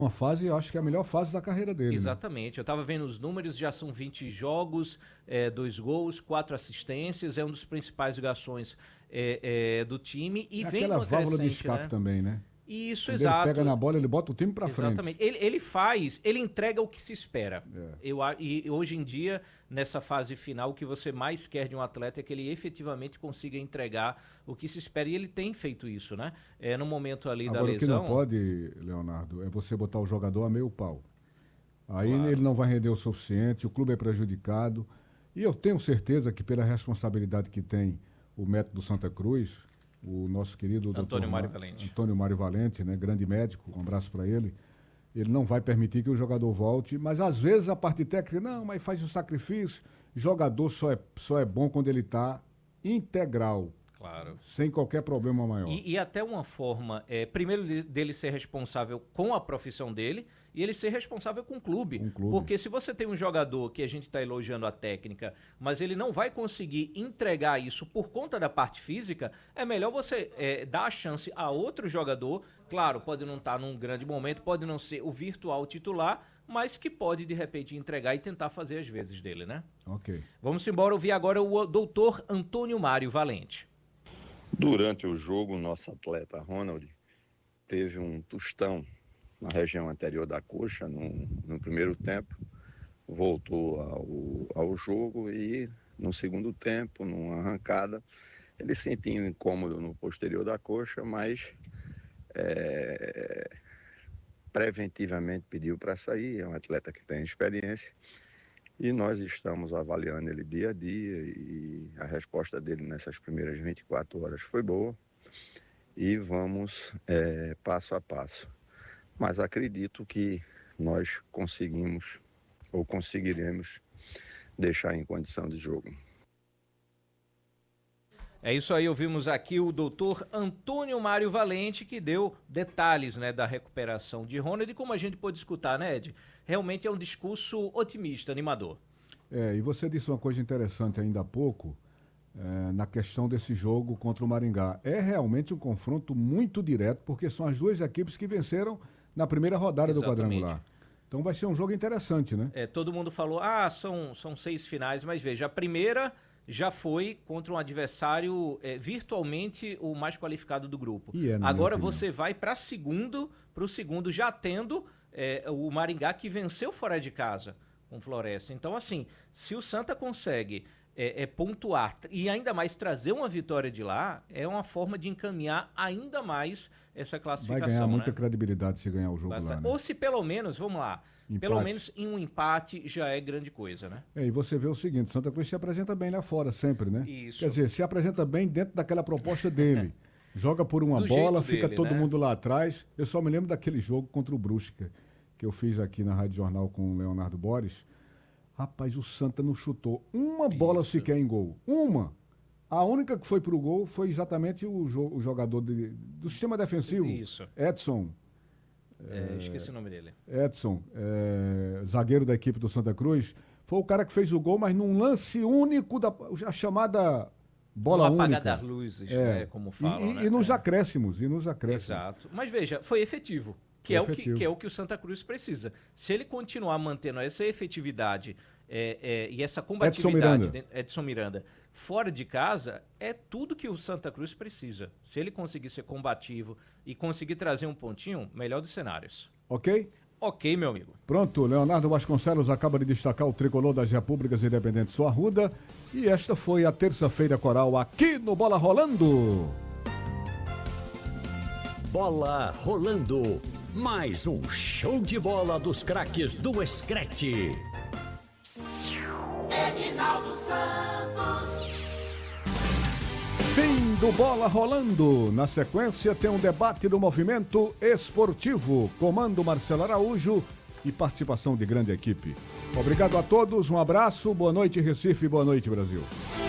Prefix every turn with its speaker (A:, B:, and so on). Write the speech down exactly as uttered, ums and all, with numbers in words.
A: Uma fase, eu acho que é a melhor fase da carreira dele.
B: Exatamente. Né? Eu estava vendo os números, já são vinte jogos, é, dois gols, quatro assistências, é um dos principais garçons é, é, do time e
A: é
B: vem
A: aquela
B: uma
A: válvula de
B: crescente,
A: escape
B: né?
A: também, né?
B: Isso,
A: Quando
B: exato.
A: ele pega na bola, ele bota o time pra
B: Exatamente.
A: frente.
B: Ele, ele faz, ele entrega o que se espera.
A: É.
B: Eu, a- e hoje em dia, nessa fase final, o que você mais quer de um atleta é que ele efetivamente consiga entregar o que se espera. E ele tem feito isso, né? É, no momento ali
A: Agora,
B: da
A: o que não
B: lesão...
A: pode, Leonardo, é você botar o jogador a meio pau. Aí
B: Claro.
A: ele não vai render o suficiente, o clube é prejudicado. E eu tenho certeza que pela responsabilidade que tem o método Santa Cruz, o nosso querido
B: Antônio
A: doutor
B: Mário
A: Ma-
B: Valente.
A: Antônio Mário Valente, né, grande médico, um abraço para ele. Ele não vai permitir que o jogador volte, mas às vezes a parte técnica, não, mas faz o sacrifício. Jogador só é, só é bom quando ele está integral,
B: Claro.
A: sem qualquer problema maior.
B: E, e até uma forma, é, primeiro de- dele ser responsável com a profissão dele e ele ser responsável com o clube.
A: Com o clube.
B: Porque se você tem um jogador que a gente está elogiando a técnica, mas ele não vai conseguir entregar isso por conta da parte física, é melhor você é, dar a chance a outro jogador. Claro, pode não estar num grande momento, pode não ser o virtual titular, mas que pode de repente entregar e tentar fazer as vezes dele, né?
A: Ok.
B: Vamos embora ouvir agora o doutor Antônio Mário Valente.
C: Durante o jogo, o nosso atleta Ronald teve um tostão na região anterior da coxa no, no primeiro tempo, voltou ao, ao jogo e no segundo tempo, numa arrancada, ele sentiu um incômodo no posterior da coxa, mas é, preventivamente pediu para sair, é um atleta que tem experiência. E nós estamos avaliando ele dia a dia e a resposta dele nessas primeiras vinte e quatro horas foi boa. E vamos é, passo a passo. Mas acredito que nós conseguimos ou conseguiremos deixar em condição de jogo.
B: É isso aí, ouvimos aqui o doutor Antônio Mário Valente, que deu detalhes, né, da recuperação de Ronald, e como a gente pôde escutar, né, Ed? Realmente é um discurso otimista, animador.
A: É, e você disse uma coisa interessante ainda há pouco, é, na questão desse jogo contra o Maringá. É realmente um confronto muito direto, porque são as duas equipes que venceram na primeira rodada
B: Exatamente.
A: do quadrangular. Então vai ser um jogo interessante, né?
B: É, todo mundo falou, ah, são, são seis finais, mas veja, a primeira já foi contra um adversário é, virtualmente o mais qualificado do grupo.
A: E é, na
B: Agora
A: minha opinião.
B: você vai para segundo, para o segundo já tendo é, o Maringá que venceu fora de casa com o Floresta. Então, assim, se o Santa consegue é, é, pontuar e ainda mais trazer uma vitória de lá, é uma forma de encaminhar ainda mais essa classificação.
A: Vai ganhar muita
B: né?
A: credibilidade se ganhar o jogo
B: Basta-
A: lá, né?
B: Ou se pelo menos, vamos lá, pelo
A: Empate.
B: menos em um empate já é grande coisa, né?
A: É, e você vê o seguinte, Santa Cruz se apresenta bem lá fora sempre, né?
B: Isso.
A: Quer dizer, se apresenta bem dentro daquela proposta dele. Joga por uma
B: Do
A: bola,
B: jeito
A: fica
B: dele,
A: todo
B: né?
A: mundo lá atrás. Eu só me lembro daquele jogo contra o Brusque, que eu fiz aqui na Rádio Jornal com o Leonardo Borges. Rapaz, o Santa não chutou uma bola
B: Isso.
A: sequer em gol. Uma! A única que foi pro gol foi exatamente o, jo- o jogador de- do sistema defensivo,
B: Isso.
A: Edson.
B: É, esqueci o nome dele.
A: Edson, é, zagueiro da equipe do Santa Cruz, foi o cara que fez o gol, mas num lance único, da, a chamada bola
B: Um apagar
A: única.
B: das luzes,
A: É.
B: né, como falam,
A: e, e-
B: né?
A: e nos
B: É.
A: acréscimos, e nos acréscimos.
B: Exato. Mas veja, foi efetivo. Que
A: Foi
B: é, o que,
A: efetivo.
B: que é o que o Santa Cruz precisa. Se ele continuar mantendo essa efetividade é, é, e essa combatividade,
A: Miranda.
B: dentro- Edson Miranda, fora de casa, é tudo que o Santa Cruz precisa. Se ele conseguir ser combativo e conseguir trazer um pontinho, melhor dos cenários.
A: Ok?
B: Ok, meu amigo.
A: Pronto, Leonardo Vasconcelos acaba de destacar o tricolor das Repúblicas Independentes Sua Arruda. E esta foi a terça-feira coral aqui no Bola Rolando.
D: Bola rolando. Mais um show de bola dos craques do Escrete.
E: Edinaldo Santos.
A: Fim do Bola Rolando. Na sequência tem um debate do movimento esportivo. Comando Marcelo Araújo e participação de grande equipe. Obrigado a todos, um abraço, boa noite Recife, boa noite Brasil.